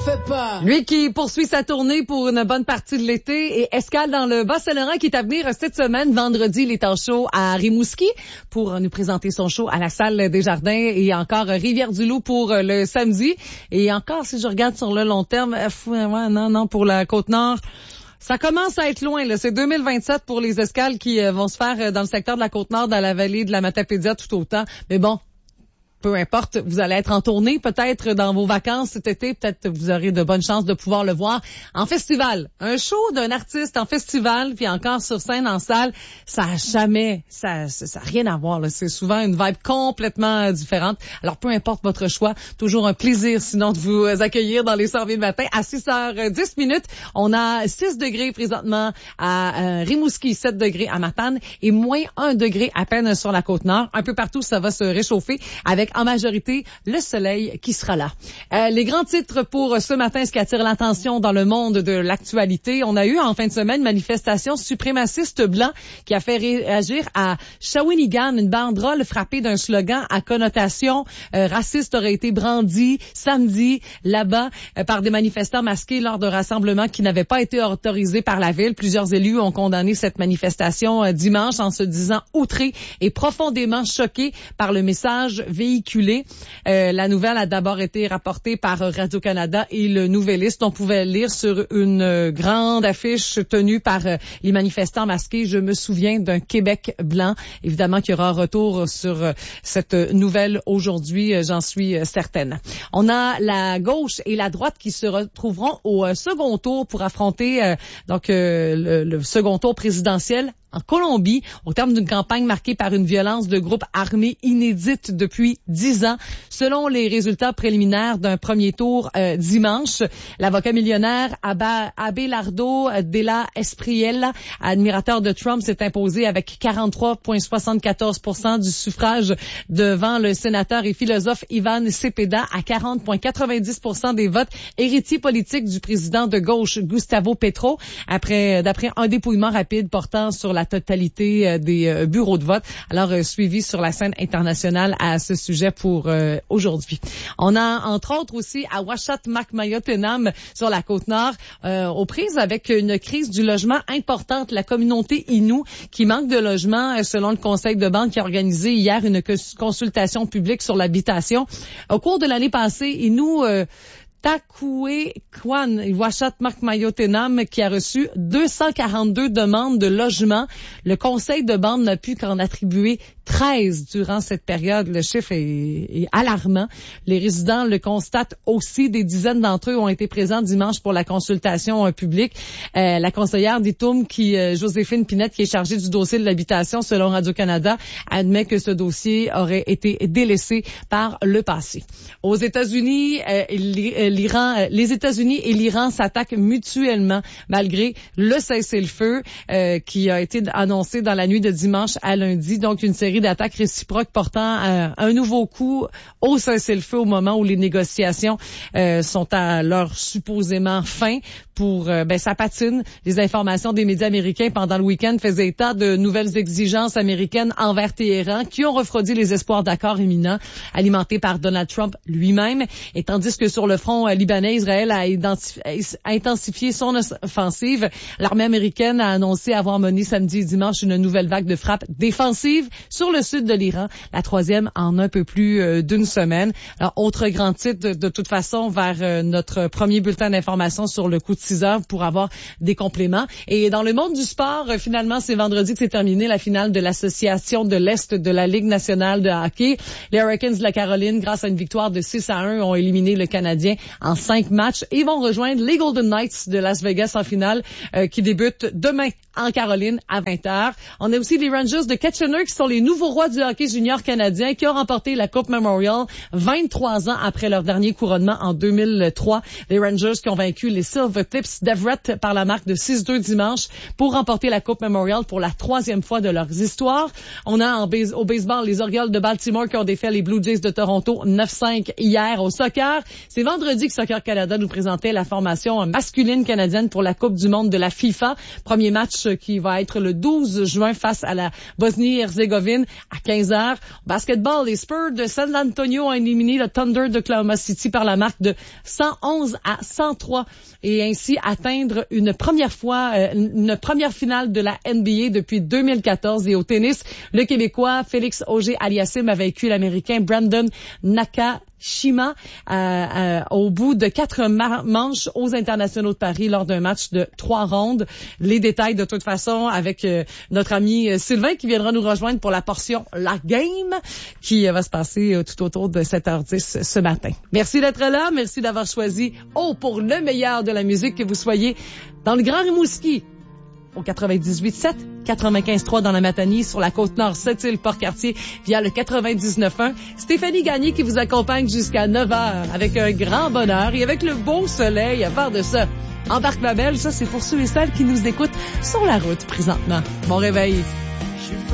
fais pas. Lui qui poursuit sa tournée pour une bonne partie de l'été et escale dans le Bas-Saint-Laurent qui est à venir cette semaine. Vendredi, il est en show à Rimouski pour nous présenter son show à la Salle des Jardins et encore Rivière-du-Loup pour le samedi. Et encore, si je regarde sur le long terme, pour la Côte-Nord, ça commence à être loin, là. C'est 2027 pour les escales qui vont se faire dans le secteur de la Côte-Nord, dans la vallée de la Matapédia tout autant. Mais bon, peu importe, vous allez être en tournée peut-être dans vos vacances cet été, peut-être vous aurez de bonnes chances de pouvoir le voir en festival. Un show d'un artiste en festival, puis encore sur scène en salle, ça a rien à voir, là. C'est souvent une vibe complètement différente. Alors peu importe votre choix, toujours un plaisir sinon de vous accueillir dans les soirées de matin à 6h10. On a 6 degrés présentement à Rimouski, 7 degrés à Matane et moins 1 degré à peine sur la Côte-Nord. Un peu partout, ça va se réchauffer avec en majorité le soleil qui sera là. Les grands titres pour ce matin, ce qui attire l'attention dans le monde de l'actualité. On a eu en fin de semaine une manifestation suprémaciste blanc qui a fait réagir à Shawinigan. Une banderole frappée d'un slogan à connotation raciste aurait été brandie samedi là-bas par des manifestants masqués lors de rassemblements qui n'avaient pas été autorisés par la ville. Plusieurs élus ont condamné cette manifestation dimanche en se disant outrés et profondément choqués par le message véhiculé. La nouvelle a d'abord été rapportée par Radio-Canada et le Nouvelliste. On pouvait lire sur une grande affiche tenue par les manifestants masqués. Je me souviens d'un Québec blanc. Évidemment qu'il y aura un retour sur cette nouvelle aujourd'hui, j'en suis certaine. On a la gauche et la droite qui se retrouveront au second tour pour affronter le second tour présidentiel en Colombie, au terme d'une campagne marquée par une violence de groupe armé inédite depuis 10 ans. Selon les résultats préliminaires d'un premier tour dimanche, l'avocat millionnaire Abelardo de la Espriella, admirateur de Trump, s'est imposé avec 43,74% du suffrage devant le sénateur et philosophe Ivan Cepeda à 40,90% des votes, héritier politique du président de gauche Gustavo Petro, d'après un dépouillement rapide portant sur la totalité des bureaux de vote. Alors, suivi sur la scène internationale à ce sujet pour aujourd'hui. On a, entre autres, aussi à Ouachat-Macmayotenam, sur la Côte-Nord, aux prises avec une crise du logement importante. La communauté Innu qui manque de logement, selon le conseil de bande qui a organisé hier une consultation publique sur l'habitation. Au cours de l'année passée, Innu Takoué Kwan, Ouachat-Macmayotenam, qui a reçu 242 demandes de logement. Le conseil de bande n'a pu qu'en attribuer 13 durant cette période. Le chiffre est alarmant. Les résidents le constatent aussi. Des dizaines d'entre eux ont été présents dimanche pour la consultation publique. La conseillère d'Itoum, Joséphine Pinette, qui est chargée du dossier de l'habitation selon Radio-Canada, admet que ce dossier aurait été délaissé par le passé. Aux États-Unis, les États-Unis et l'Iran s'attaquent mutuellement malgré le cessez-le-feu qui a été annoncé dans la nuit de dimanche à lundi. Donc, une série d'attaques réciproques portant un nouveau coup au cessez-le-feu au moment où les négociations sont à leur supposément fin. Ça patine. Les informations des médias américains pendant le week-end faisaient état de nouvelles exigences américaines envers Téhéran qui ont refroidi les espoirs d'accord imminents alimentés par Donald Trump lui-même. Et tandis que sur le front libanais, Israël a intensifié son offensive. L'armée américaine a annoncé avoir mené samedi et dimanche une nouvelle vague de frappes défensives sur le sud de l'Iran, la troisième en un peu plus d'une semaine. Alors, autre grand titre de toute façon vers notre premier bulletin d'information sur le coup de 6 heures pour avoir des compléments. Et dans le monde du sport, finalement, c'est vendredi que c'est terminé la finale de l'Association de l'Est de la Ligue nationale de hockey. Les Hurricanes de la Caroline, grâce à une victoire de 6-1, ont éliminé le Canadien en 5 matchs et vont rejoindre les Golden Knights de Las Vegas en finale qui débute demain en Caroline à 20h. On a aussi les Rangers de Kitchener qui sont les nouveaux rois du hockey junior canadien qui ont remporté la Coupe Memorial 23 ans après leur dernier couronnement en 2003. Les Rangers qui ont vaincu les Silverton Phipps d'Everett par la marque de 6-2 dimanche pour remporter la Coupe Memorial pour la 3e fois de leurs histoires. On a au baseball les Orioles de Baltimore qui ont défait les Blue Jays de Toronto 9-5 hier. Au soccer, c'est vendredi que Soccer Canada nous présentait la formation masculine canadienne pour la Coupe du monde de la FIFA. Premier match qui va être le 12 juin face à la Bosnie-Herzégovine à 15h. Basketball, les Spurs de San Antonio ont éliminé le Thunder d'Oklahoma City par la marque de 111-103 et ainsi atteindre une première finale de la NBA depuis 2014. Et au tennis, le Québécois Félix Auger-Aliassime a vaincu l'Américain Brandon Nakashima au bout de 4 manches aux Internationaux de Paris lors d'un match de 3 rondes. Les détails de toute façon avec notre ami Sylvain qui viendra nous rejoindre pour la portion La Game qui va se passer tout autour de 7h10 ce matin. Merci d'être là, merci d'avoir choisi pour le meilleur de la musique, que vous soyez dans le Grand Rimouski au 98.7, 95.3 dans la Matanie, sur la Côte-Nord, Sept-Îles, Port-Cartier, via le 99.1. Stéphanie Gagné qui vous accompagne jusqu'à 9h avec un grand bonheur et avec le beau soleil à part de ça. Embarque ma belle, ça c'est pour ceux et celles qui nous écoutent sur la route présentement. Bon réveil.